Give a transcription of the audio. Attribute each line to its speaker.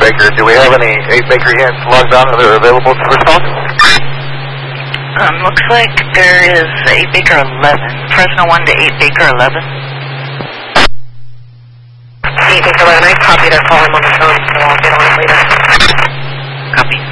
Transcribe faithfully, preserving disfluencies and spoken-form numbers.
Speaker 1: Baker. Do we have any eight Baker units logged on that are available to respond?
Speaker 2: Um, looks like there is eight Baker eleven. Fresno one to eight Baker eleven.
Speaker 3: eight Baker eleven, I copied our call. I'm on the phone, so I'll get on it later.
Speaker 2: Copy.